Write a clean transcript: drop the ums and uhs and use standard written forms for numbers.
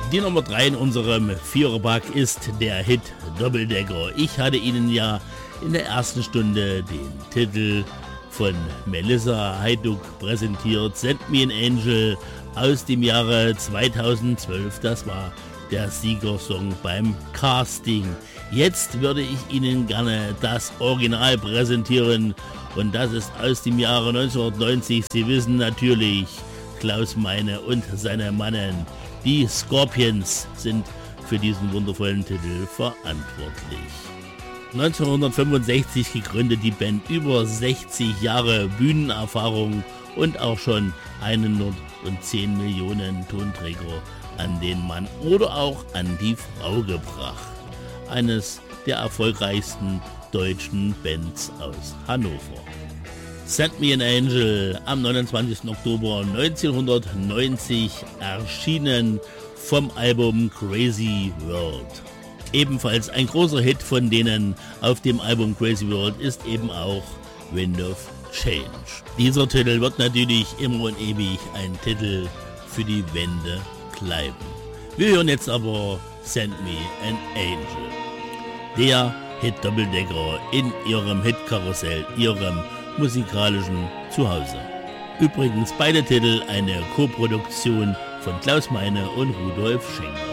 Die Nummer 3 in unserem Viererpack ist der Hit Doppeldecker. Ich hatte Ihnen ja in der ersten Stunde den Titel von Melissa Hajduk präsentiert, Send Me an Angel aus dem Jahre 2012. Das war der Siegersong beim Casting. Jetzt würde ich Ihnen gerne das Original präsentieren und das ist aus dem Jahre 1990. Sie wissen natürlich, Klaus Meine und seine Mannen, die Scorpions, sind für diesen wundervollen Titel verantwortlich. 1965 gegründet die Band, über 60 Jahre Bühnenerfahrung und auch schon 110 Millionen Tonträger an den Mann oder auch an die Frau gebracht. Eines der erfolgreichsten deutschen Bands aus Hannover. Send Me an Angel, am 29. Oktober 1990 erschienen vom Album Crazy World. Ebenfalls ein großer Hit von denen auf dem Album Crazy World ist eben auch Wind of Change. Dieser Titel wird natürlich immer und ewig ein Titel für die Wende bleiben. Wir hören jetzt aber Send Me an Angel. Der Hit Doppeldecker in Ihrem Hitkarussell, Ihrem musikalischen Zuhause. Übrigens beide Titel eine Koproduktion von Klaus Meine und Rudolf Schenker.